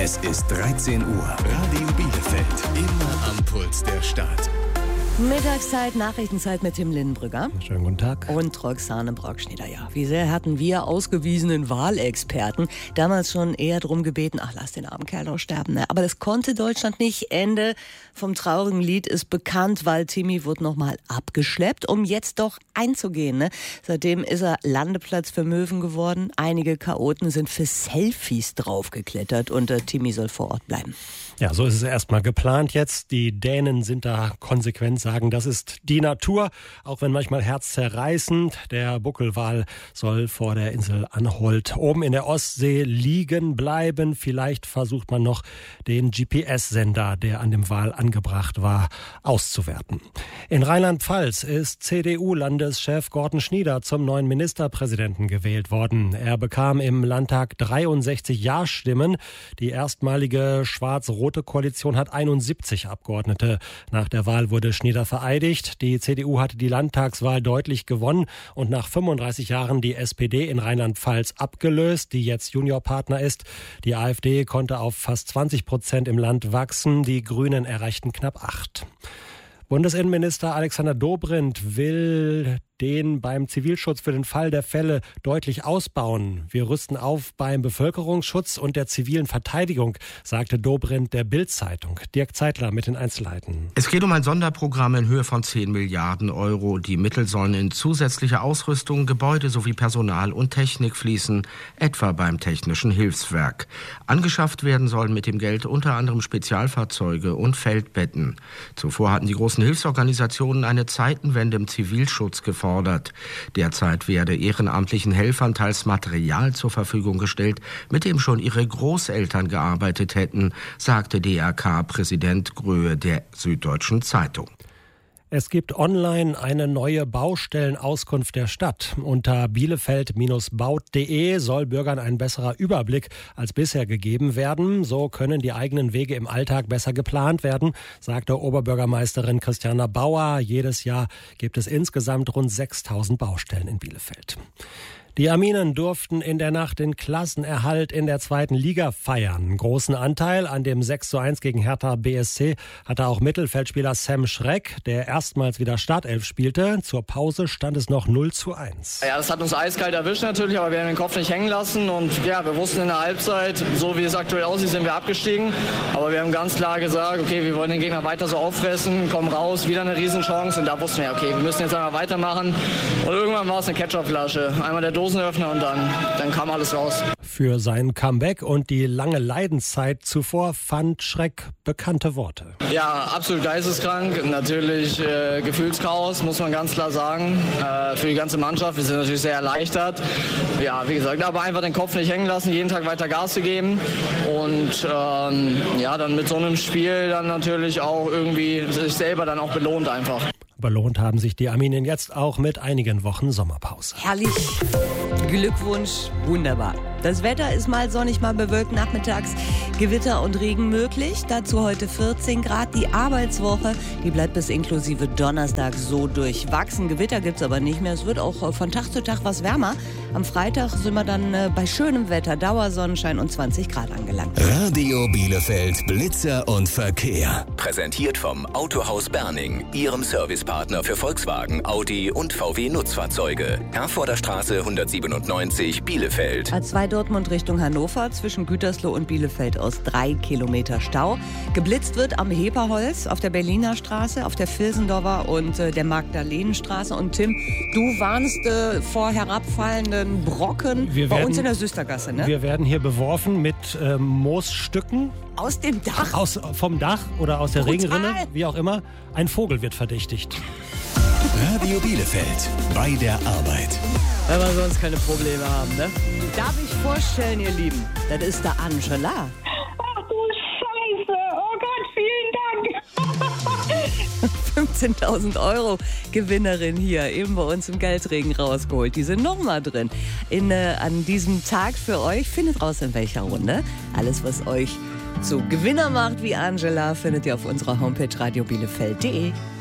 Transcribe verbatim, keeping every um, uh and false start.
Es ist dreizehn Uhr. Radio Bielefeld. Immer am Puls der Stadt. Mittagszeit, Nachrichtenzeit mit Tim Lindenbrügger. Schönen guten Tag. Und Roxane Brockschneider. Ja, wie sehr hatten wir ausgewiesenen Wahlexperten damals schon eher darum gebeten, ach, lass den armen Kerl doch sterben. Ne? Aber das konnte Deutschland nicht. Ende vom traurigen Lied ist bekannt, weil Timmy wurde nochmal abgeschleppt, um jetzt doch einzugehen. Ne? Seitdem ist er Landeplatz für Möwen geworden. Einige Chaoten sind für Selfies draufgeklettert und äh, Timmy soll vor Ort bleiben. Ja, so ist es erstmal geplant jetzt. Die Dänen sind da konsequent, sagen, das ist die Natur, auch wenn manchmal herzzerreißend. Der Buckelwal soll vor der Insel Anholt oben in der Ostsee liegen bleiben. Vielleicht versucht man noch, den G P S-Sender, der an dem Wal angebracht war, auszuwerten. In Rheinland-Pfalz ist C D U-Landeschef Gordon Schnieder zum neuen Ministerpräsidenten gewählt worden. Er bekam im Landtag dreiundsechzig Ja-Stimmen. Die erstmalige schwarz-rote Koalition hat einundsiebzig Abgeordnete. Nach der Wahl wurde Schnieder vereidigt. Die C D U hatte die Landtagswahl deutlich gewonnen und nach fünfunddreißig Jahren die S P D in Rheinland-Pfalz abgelöst, die jetzt Juniorpartner ist. Die AfD konnte auf fast zwanzig Prozent im Land wachsen. Die Grünen erreichten knapp acht. Bundesinnenminister Alexander Dobrindt will den beim Zivilschutz für den Fall der Fälle deutlich ausbauen. Wir rüsten auf beim Bevölkerungsschutz und der zivilen Verteidigung, sagte Dobrindt der Bild-Zeitung. Dirk Zeitler mit den Einzelheiten. Es geht um ein Sonderprogramm in Höhe von zehn Milliarden Euro. Die Mittel sollen in zusätzliche Ausrüstung, Gebäude sowie Personal und Technik fließen, etwa beim Technischen Hilfswerk. Angeschafft werden sollen mit dem Geld unter anderem Spezialfahrzeuge und Feldbetten. Zuvor hatten die großen Hilfsorganisationen eine Zeitenwende im Zivilschutz gefordert. Derzeit werde ehrenamtlichen Helfern teils Material zur Verfügung gestellt, mit dem schon ihre Großeltern gearbeitet hätten, sagte D R K-Präsident Gröhe der Süddeutschen Zeitung. Es gibt online eine neue Baustellenauskunft der Stadt. Unter bielefeld baut punkt de soll Bürgern ein besserer Überblick als bisher gegeben werden. So können die eigenen Wege im Alltag besser geplant werden, sagte Oberbürgermeisterin Christiana Bauer. Jedes Jahr gibt es insgesamt rund sechstausend Baustellen in Bielefeld. Die Arminen durften in der Nacht den Klassenerhalt in der zweiten Liga feiern. Großen Anteil an dem sechs zu eins gegen Hertha B S C hatte auch Mittelfeldspieler Sam Schreck, der erstmals wieder Startelf spielte. Zur Pause stand es noch null zu eins. Ja, das hat uns eiskalt erwischt natürlich, aber wir haben den Kopf nicht hängen lassen. Und ja, wir wussten in der Halbzeit, so wie es aktuell aussieht, sind wir abgestiegen. Aber wir haben ganz klar gesagt, okay, wir wollen den Gegner weiter so auffressen, kommen raus, wieder eine Riesenchance. Und da wussten wir, okay, wir müssen jetzt einmal weitermachen. Und irgendwann war es eine Ketchupflasche. Einmal der Dosenöffner und dann, dann kam alles raus. Für sein Comeback und die lange Leidenszeit zuvor fand Schreck bekannte Worte. Ja, absolut geisteskrank. Natürlich äh, Gefühlschaos, muss man ganz klar sagen. Äh, für die ganze Mannschaft. Wir sind natürlich sehr erleichtert. Ja, wie gesagt, aber einfach den Kopf nicht hängen lassen, jeden Tag weiter Gas zu geben. Und ähm, ja, dann mit so einem Spiel dann natürlich auch irgendwie sich selber dann auch belohnt einfach. Belohnt haben sich die Arminen jetzt auch mit einigen Wochen Sommerpause. Herrlich. Glückwunsch. Wunderbar. Das Wetter ist mal sonnig, mal bewölkt nachmittags. Gewitter und Regen möglich. Dazu heute vierzehn Grad. Die Arbeitswoche, die bleibt bis inklusive Donnerstag so durchwachsen. Gewitter gibt es aber nicht mehr. Es wird auch von Tag zu Tag was wärmer. Am Freitag sind wir dann bei schönem Wetter, Dauersonnenschein und zwanzig Grad angelangt. Radio Bielefeld, Blitzer und Verkehr. Präsentiert vom Autohaus Berning, Ihrem Servicepartner für Volkswagen, Audi und V W-Nutzfahrzeuge. Herforder Straße hundertsiebenundneunzig, Bielefeld. A zwei Dortmund Richtung Hannover, zwischen Gütersloh und Bielefeld aus drei Kilometer Stau. Geblitzt wird am Heperholz, auf der Berliner Straße, auf der Vilsendorfer und äh, der Magdalenenstraße. Und Tim, du warnst äh, vor herabfallenden Brocken wir bei werden, uns in der Süstergasse, ne? Wir werden hier beworfen mit äh, Moosstücken. Aus dem Dach? Aus, vom Dach oder aus der Brutal. Regenrinne, wie auch immer. Ein Vogel wird verdächtigt. Radio Bielefeld, bei der Arbeit. Wenn wir sonst keine Probleme haben, ne? Darf ich vorstellen, ihr Lieben, das ist der Angela. Ach du Scheiße, oh Gott, vielen Dank. fünfzehntausend Euro Gewinnerin hier eben bei uns im Geldregen rausgeholt. Die sind nochmal drin. In, äh, an diesem Tag für euch. Findet raus, in welcher Runde. Alles, was euch zu Gewinner macht wie Angela, findet ihr auf unserer Homepage radio bielefeld punkt de.